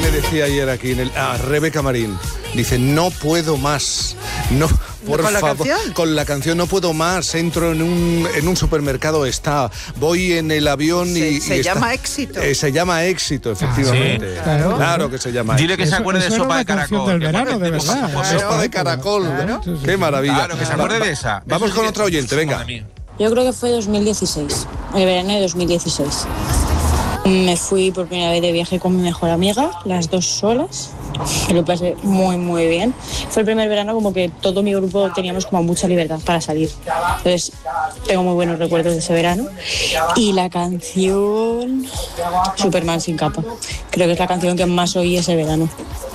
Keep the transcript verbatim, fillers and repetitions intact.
le decía ayer aquí en el, a Rebeca Marín? Dice, no puedo más. No, por ¿Con la favor, canción? con la canción no puedo más. Entro en un, en un supermercado, está. Voy en el avión Se, y. se y llama está, éxito. eh, se llama éxito, efectivamente. Ah, ¿sí? Claro, Claro. que se llama Dile que éxito. se acuerde de Eso era Sopa una de canción Caracol. del que verano, de parece- verdad. Pues Sopa Sopa de caracol. Claro. Sí, sí, Qué sí. maravilla. Claro, que se acuerde Va- de esa. Vamos Eso con sí otro que- oyente, venga. Madre mía. Yo creo que fue dos mil dieciséis, el verano de dos mil dieciséis. Me fui por primera vez de viaje con mi mejor amiga, las dos solas. Me lo pasé muy, muy bien. Fue el primer verano como que todo mi grupo teníamos como mucha libertad para salir. Entonces, tengo muy buenos recuerdos de ese verano. Y la canción Superman sin capa. Creo que es la canción que más oí ese verano.